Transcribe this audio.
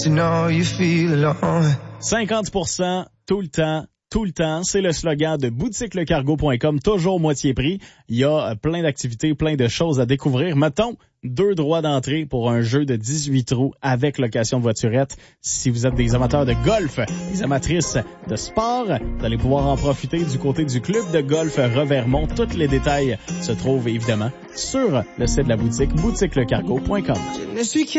50% tout le temps, c'est le slogan de boutiquelecargo.com, toujours moitié prix. Il y a plein d'activités, plein de choses à découvrir. Mettons, 2 droits d'entrée pour un jeu de 18 trous avec location de voiturette. Si vous êtes des amateurs de golf, des amatrices de sport, vous allez pouvoir en profiter du côté du club de golf Revermont. Tous les détails se trouvent évidemment sur le site de la boutique, boutiquelecargo.com.